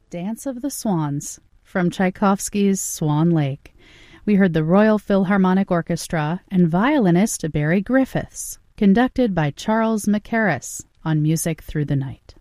Dance of the Swans from Tchaikovsky's Swan Lake. We heard the Royal Philharmonic Orchestra and violinist Barry Griffiths, conducted by Charles Mackerras on Music Through the Night.